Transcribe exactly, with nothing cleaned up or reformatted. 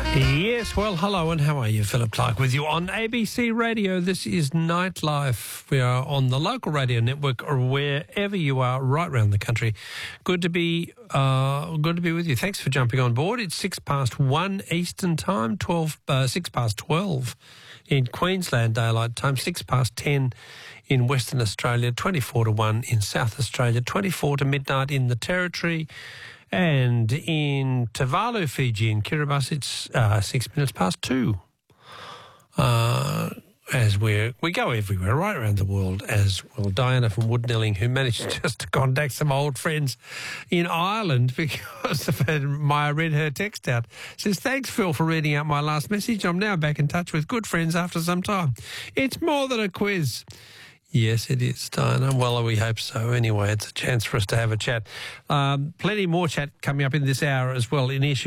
Yes, well, hello and how are you? Philip Clark with you on A B C Radio. This is Nightlife. We are on the local radio network or wherever you are right around the country. Good to be uh, good to be with you. Thanks for jumping on board. It's six past one Eastern Time, twelve uh, six past twelve in Queensland Daylight Time, six past ten in Western Australia, twenty-four to one in South Australia, twenty-four to midnight in the Territory. And in Tuvalu, Fiji, in Kiribati, it's uh, six minutes past two. Uh, as we we go everywhere, right around the world, as well. Diana from Woodnelling, who managed just to contact some old friends in Ireland because of her, Maya read her text out, says, thanks, Phil, for reading out my last message. I'm now back in touch with good friends after some time. It's more than a quiz. Yes, it is, Diana. Well, we hope so. Anyway, it's a chance for us to have a chat. Um, plenty more chat coming up in this hour as well in issues.